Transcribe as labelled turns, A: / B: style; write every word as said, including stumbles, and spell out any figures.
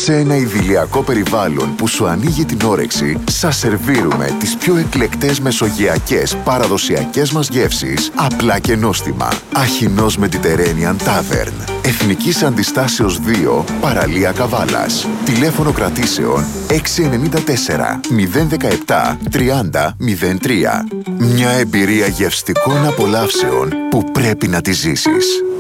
A: Σε ένα ιδηλιακό περιβάλλον που σου ανοίγει την όρεξη, σας σερβίρουμε τις πιο εκλεκτές μεσογειακές παραδοσιακές μας γεύσεις, απλά και νόστιμα. Αχινός Mediterranean Tavern. Εθνικής Αντιστάσεως δύο, παραλία Καβάλας. Τηλέφωνο κρατήσεων έξι εννιά τέσσερα μηδέν ένα επτά τριάντα μηδέν τρία. Μια εμπειρία γευστικών απολαύσεων που πρέπει να τη ζήσεις.